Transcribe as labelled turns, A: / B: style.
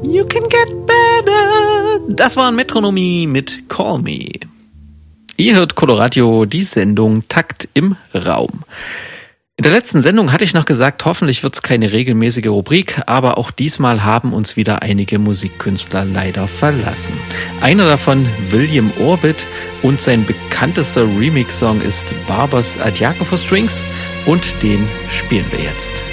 A: You can get better. Das war Metronomie mit Call Me. Ihr hört Coloradio, die Sendung Takt im Raum. In der letzten Sendung hatte ich noch gesagt, hoffentlich wird es keine regelmäßige Rubrik, aber auch diesmal haben uns wieder einige Musikkünstler leider verlassen. Einer davon, William Orbit, und sein bekanntester Remix-Song ist Barbers Adjaken for Strings und den spielen wir jetzt.